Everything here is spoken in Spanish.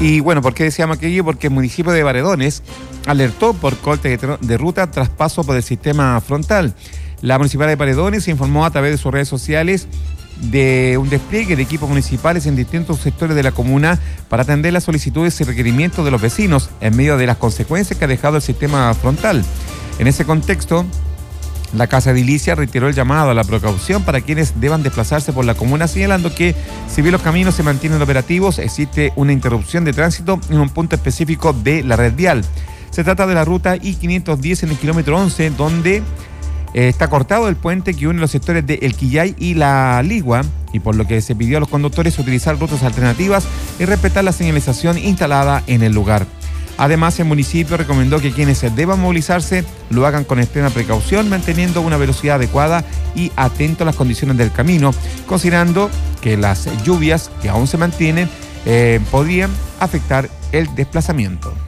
Y bueno, ¿por qué decíamos aquello? Porque el municipio de Baredones alertó por corte de ruta tras paso por el sistema frontal. La municipalidad de Baredones informó a través de sus redes sociales de un despliegue de equipos municipales en distintos sectores de la comuna para atender las solicitudes y requerimientos de los vecinos en medio de las consecuencias que ha dejado el sistema frontal. En ese contexto, la Casa Edilicia reiteró el llamado a la precaución para quienes deban desplazarse por la comuna, señalando que si bien los caminos se mantienen operativos, existe una interrupción de tránsito en un punto específico de la red vial. Se trata de la ruta I-510 en el kilómetro 11, donde está cortado el puente que une los sectores de El Quillay y La Ligua, y por lo que se pidió a los conductores utilizar rutas alternativas y respetar la señalización instalada en el lugar. Además, el municipio recomendó que quienes deban movilizarse lo hagan con extrema precaución, manteniendo una velocidad adecuada y atento a las condiciones del camino, considerando que las lluvias que aún se mantienen podrían afectar el desplazamiento.